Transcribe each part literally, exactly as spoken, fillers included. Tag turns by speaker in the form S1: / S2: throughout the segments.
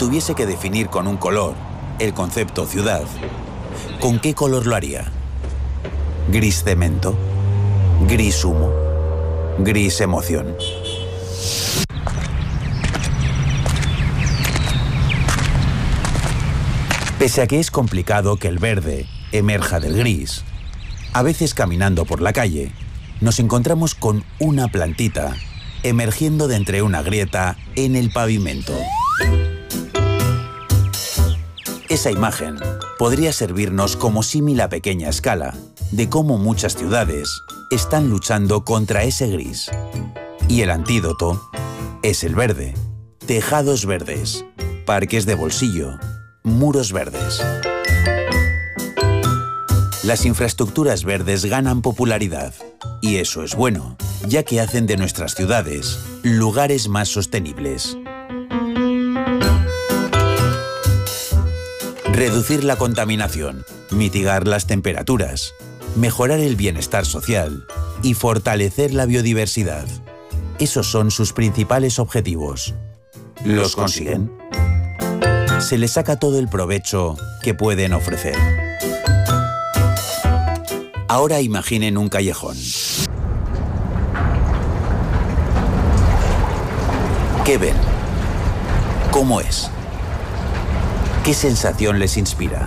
S1: tuviese que definir con un color el concepto ciudad, ¿con qué color lo haría? ¿Gris cemento? ¿Gris humo? ¿Gris emoción? Pese a que es complicado que el verde emerja del gris, a veces caminando por la calle, nos encontramos con una plantita emergiendo de entre una grieta en el pavimento. Esa imagen podría servirnos como símil a pequeña escala de cómo muchas ciudades están luchando contra ese gris. Y el antídoto es el verde. Tejados verdes, parques de bolsillo, muros verdes. Las infraestructuras verdes ganan popularidad. Y eso es bueno, ya que hacen de nuestras ciudades lugares más sostenibles. Reducir la contaminación, mitigar las temperaturas, mejorar el bienestar social y fortalecer la biodiversidad. Esos son sus principales objetivos. ¿Los consiguen? Se les saca todo el provecho que pueden ofrecer. Ahora imaginen un callejón. ¿Qué ven? ¿Cómo es? ¿Qué sensación les inspira?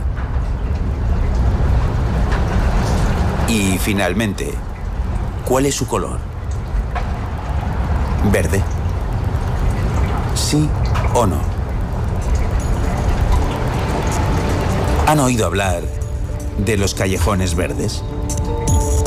S1: Y finalmente, ¿cuál es su color? ¿Verde? ¿Sí o no? ¿Han oído hablar de los callejones verdes?